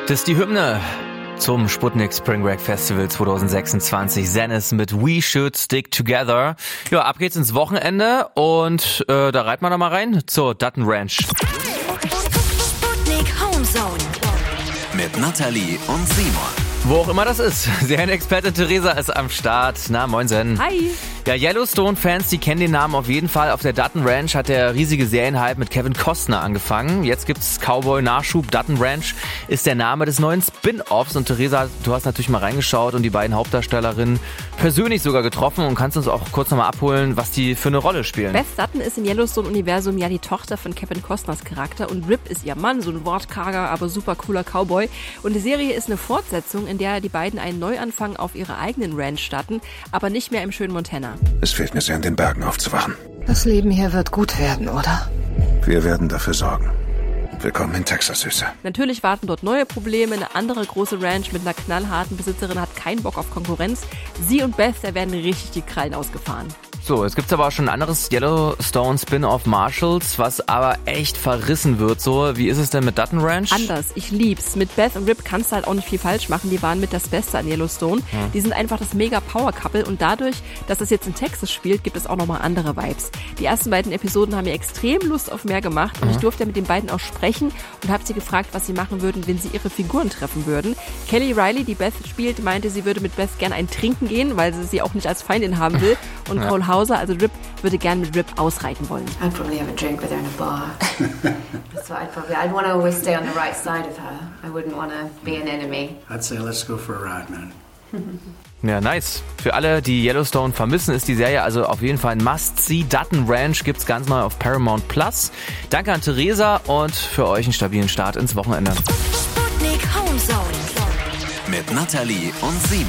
Das ist die Hymne zum Sputnik Spring Break Festival 2026. Zenith mit We Should Stick Together. Ja, ab geht's ins Wochenende und da reiten wir noch mal rein zur Dutton Ranch. Sputnik Homezone. Mit Nathalie und Simon. Wo auch immer das ist. Serienexpertin Theresa ist am Start. Na, moinsen. Hi. Ja, Yellowstone-Fans, die kennen den Namen auf jeden Fall. Auf der Dutton Ranch hat der riesige Serienhype mit Kevin Costner angefangen. Jetzt gibt's Cowboy-Nachschub. Dutton Ranch ist der Name des neuen Spin-Offs. Und Theresa, du hast natürlich mal reingeschaut und die beiden Hauptdarstellerinnen persönlich sogar getroffen und kannst uns auch kurz nochmal abholen, was die für eine Rolle spielen. Beth Dutton ist im Yellowstone-Universum ja die Tochter von Kevin Costners Charakter und Rip ist ihr Mann, so ein wortkarger, aber super cooler Cowboy. Und die Serie ist eine Fortsetzung, in der die beiden einen Neuanfang auf ihrer eigenen Ranch starten, aber nicht mehr im schönen Montana. Es fehlt mir sehr, in den Bergen aufzuwachen. Das Leben hier wird gut werden, oder? Wir werden dafür sorgen. Willkommen in Texas, Süße. Natürlich warten dort neue Probleme. Eine andere große Ranch mit einer knallharten Besitzerin hat keinen Bock auf Konkurrenz. Sie und Beth, da werden richtig die Krallen ausgefahren. So, jetzt gibt's aber auch schon ein anderes Yellowstone Spin-Off Marshalls, was aber echt verrissen wird. So, wie ist es denn mit Dutton Ranch? Anders, ich lieb's. Mit Beth und Rip kannst du halt auch nicht viel falsch machen. Die waren mit das Beste an Yellowstone. Ja. Die sind einfach das Mega-Power-Couple und dadurch, dass das jetzt in Texas spielt, gibt es auch nochmal andere Vibes. Die ersten beiden Episoden haben mir extrem Lust auf mehr gemacht und ich durfte ja mit den beiden auch sprechen und habe sie gefragt, was sie machen würden, wenn sie ihre Figuren treffen würden. Kelly Riley, die Beth spielt, meinte, sie würde mit Beth gerne ein Trinken gehen, weil sie auch nicht als Feindin haben will. Und Cole Hauser, also Rip, würde gerne mit Rip ausreiten wollen. I'd probably have a drink with her in a bar. So I'd want to always stay on the right side of her. I wouldn't want to be an enemy. I'd say let's go for a ride, man. Ja, nice. Für alle, die Yellowstone vermissen, ist die Serie also auf jeden Fall ein Must-See. Dutton Ranch gibt's ganz neu auf Paramount Plus. Danke an Theresa und für euch einen stabilen Start ins Wochenende. Sputnik Homezone. Mit Nathalie und Simon.